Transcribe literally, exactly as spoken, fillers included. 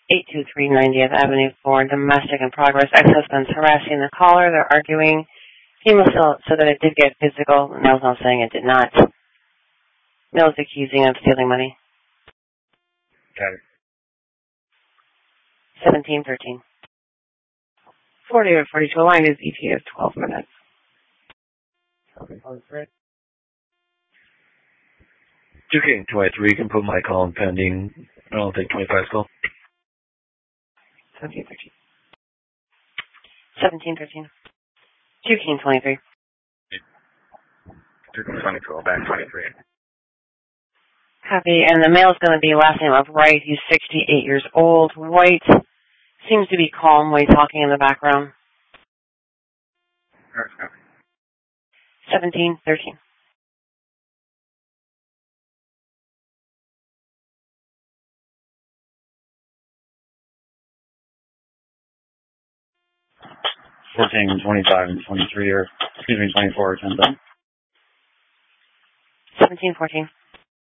eight two three ninetieth Avenue for domestic in progress. Ex-husband's harassing the caller. They're arguing. He must have said that it did get physical. Mel's not saying it did not. Mel's accusing of stealing money. Okay. seventeen thirteen. forty or forty-two. Line is E T S twelve minutes. two K twenty-three, you can put my call in pending. I don't think twenty-five call. seventeen thirteen. seventeen thirteen. two King twenty-three. two King twenty-two, back twenty-three. Copy. And the male's going to be last name of Wright. He's sixty-eight years old. White seems to be calm while talking in the background. seventeen thirteen. fourteen, twenty-five, and twenty-three, or excuse me, twenty-four, or ten. seventeen fourteen.